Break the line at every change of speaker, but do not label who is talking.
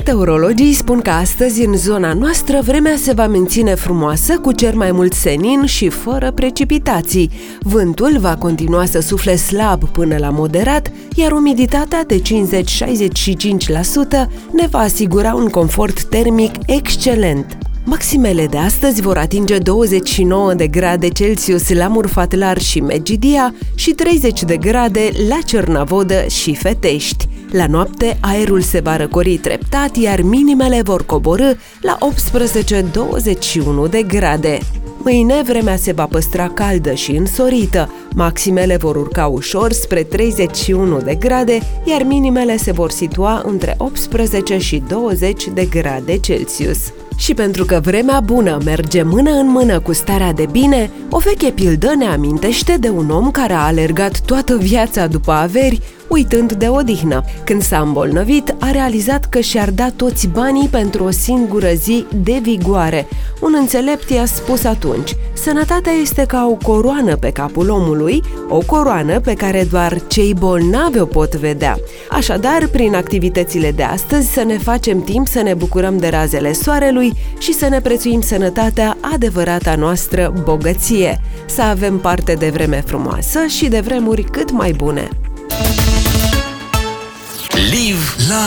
Meteorologii spun că astăzi în zona noastră vremea se va menține frumoasă, cu cer mai mult senin și fără precipitații. Vântul va continua să sufle slab până la moderat, iar umiditatea de 50-65% ne va asigura un confort termic excelent. Maximele de astăzi vor atinge 29 de grade Celsius la Murfatlar și Medgidia și 30 de grade la Cernavodă și Fetești. La noapte, aerul se va răcori treptat, iar minimele vor coborî la 18-21 de grade. Mâine, vremea se va păstra caldă și însorită. Maximele vor urca ușor spre 31 de grade, iar minimele se vor situa între 18 și 20 de grade Celsius. Și pentru că vremea bună merge mână în mână cu starea de bine, o veche pildă ne amintește de un om care a alergat toată viața după averi, uitând de odihnă. Când s-a îmbolnăvit, a realizat că și-ar da toți banii pentru o singură zi de vigoare. Un înțelept i-a spus atunci: sănătatea este ca o coroană pe capul omului, o coroană pe care doar cei bolnavi o pot vedea. Așadar, prin activitățile de astăzi, să ne facem timp să ne bucurăm de razele soarelui și să ne prețuim sănătatea, adevărata noastră bogăție. Să avem parte de vreme frumoasă și de vremuri cât mai bune.
Live